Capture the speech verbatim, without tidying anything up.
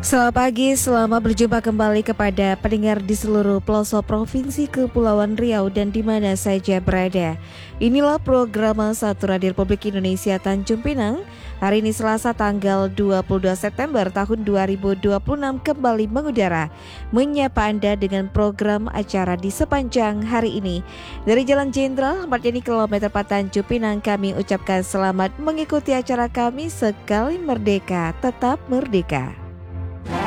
Selamat pagi, selamat berjumpa kembali kepada pendengar di seluruh pelosok Provinsi Kepulauan Riau dan di mana saja berada. Inilah program Satu Radio Republik Indonesia Tanjung Pinang. Hari ini Selasa tanggal dua puluh dua September tahun dua ribu dua puluh enam kembali mengudara, menyapa Anda dengan program acara di sepanjang hari ini. Dari Jalan Jenderal Ahmad Yani kilometer empat Tanjung Pinang, kami ucapkan selamat mengikuti acara kami. Sekali merdeka, tetap merdeka.